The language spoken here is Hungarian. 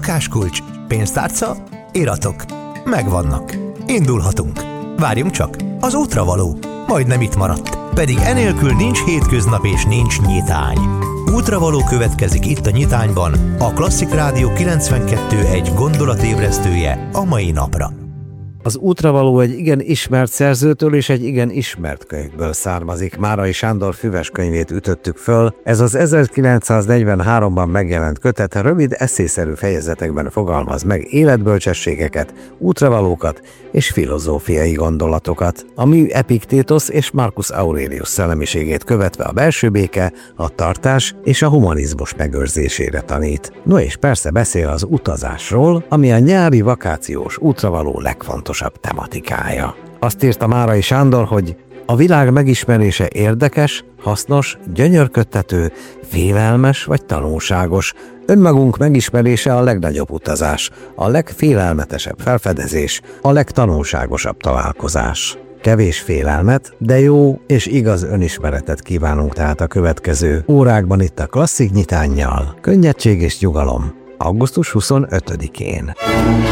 Lakáskulcs, pénztárca, iratok. Megvannak. Indulhatunk. Várjunk csak, az útravaló majdnem itt maradt. Pedig enélkül nincs hétköznap és nincs nyitány. Útravaló következik itt a Nyitányban, a Klasszik Rádió 92.1 gondolatébresztője a mai napra. Az útravaló egy igen ismert szerzőtől és egy igen ismert könyvből származik. Márai Sándor füves könyvét ütöttük föl. Ez az 1943-ban megjelent kötet rövid esszészerű fejezetekben fogalmaz meg életbölcsességeket, útravalókat és filozófiai gondolatokat. A mű Epiktétosz és Marcus Aurelius szellemiségét követve a belső béke, a tartás és a humanizmus megőrzésére tanít. No és persze beszél az utazásról, ami a nyári vakációs útravaló legfontosabb tematikája. Azt írta Márai Sándor, hogy a világ megismerése érdekes, hasznos, gyönyörködtető, félelmes vagy tanulságos. Önmagunk megismerése a legnagyobb utazás, a legfélelmetesebb felfedezés, a legtanulságosabb találkozás. Kevés félelmet, de jó és igaz önismeretet kívánunk tehát a következő órákban itt a Klasszik Nyitánnyal. Könnyedség és nyugalom. Augusztus 25-én.